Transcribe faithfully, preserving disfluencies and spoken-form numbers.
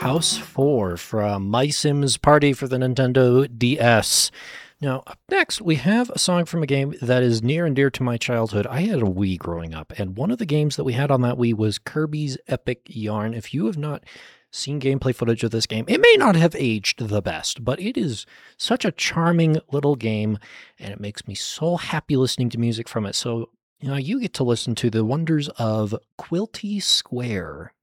House four from My Sims Party for the Nintendo D S. Now, up next, we have a song from a game that is near and dear to my childhood. I had a Wii growing up, and one of the games that we had on that Wii was Kirby's Epic Yarn. If you have not seen gameplay footage of this game, it may not have aged the best, but it is such a charming little game, and it makes me so happy listening to music from it. So, you know, you get to listen to the wonders of Quilty Square.